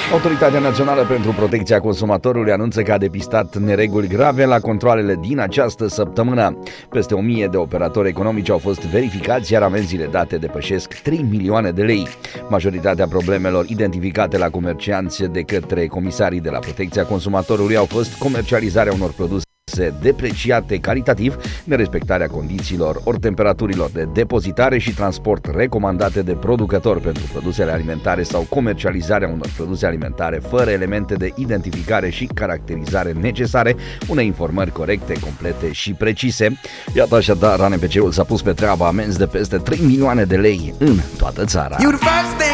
Autoritatea Națională pentru Protecția Consumatorului anunță că a depistat nereguli grave la controalele din această săptămână. Peste 1000 de operatori economici au fost verificați, iar amenziile date depășesc 3 milioane de lei. Majoritatea problemelor identificate la comercianți de către comisarii de la Protecția Consumatorului au fost comercializarea unor produse depreciate calitativ, nerespectarea condițiilor ori temperaturilor de depozitare și transport recomandate de producător pentru produsele alimentare sau comercializarea unor produse alimentare fără elemente de identificare și caracterizare necesare, unei informări corecte, complete și precise. Iată așadar, ANPC-ul s-a pus pe treabă, amenzi de peste 3 milioane de lei în toată țara.